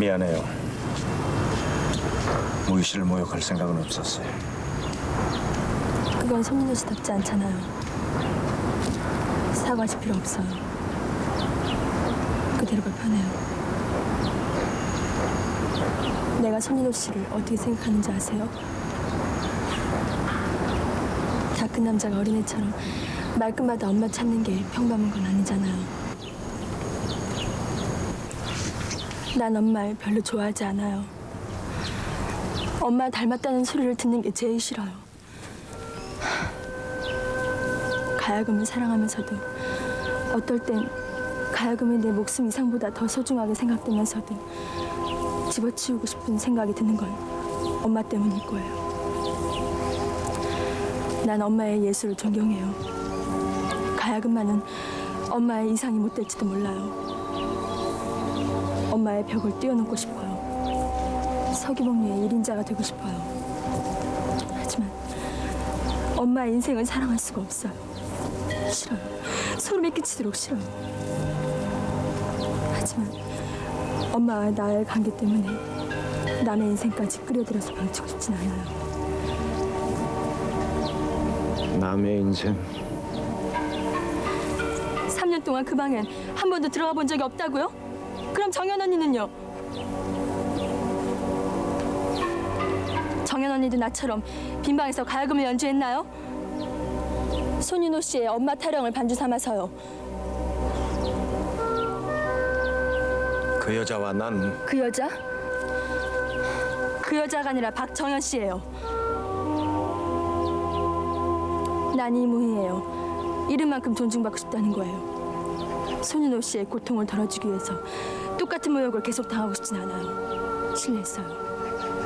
미안해요. 무희 씨를 모욕할 생각은 없었어요. 그건 손민호 씨답지 않잖아요. 사과하실 필요 없어요. 그대로가 편해요. 내가 손민호 씨를 어떻게 생각하는지 아세요? 다 큰 남자가 어린애처럼 말끝마다 엄마 찾는 게 평범한 건 아니잖아요. 난 엄마를 별로 좋아하지 않아요. 엄마 닮았다는 소리를 듣는 게 제일 싫어요. 가야금을 사랑하면서도 어떨 땐 가야금이 내 목숨 이상보다 더 소중하게 생각되면서도 집어치우고 싶은 생각이 드는 건 엄마 때문일 거예요. 난 엄마의 예술을 존경해요. 가야금만은 엄마의 이상이 못 될지도 몰라요. 엄마의 벽을 뛰어넘고 싶어요. 서기봉리의 1인자가 되고 싶어요. 하지만 엄마의 인생을 사랑할 수가 없어요. 싫어요. 소름이 끼치도록 싫어요. 하지만 엄마와 나의 관계 때문에 남의 인생까지 끌어들여서 망치고 싶진 않아요. 남의 인생? 3년 동안 그 방엔 한 번도 들어가 본 적이 없다고요? 그럼 정연 언니는요? 정연 언니도 나처럼 빈 방에서 가야금을 연주했나요? 손윤호 씨의 엄마 타령을 반주 삼아서요. 그 여자와 난 그 여자? 그 여자가 아니라 박정연 씨예요. 난 이무희예요. 이름만큼 존중받고 싶다는 거예요. 손윤호 씨의 고통을 덜어주기 위해서 똑같은 모욕을 계속 당하고 싶진 않아요. 실례했어요.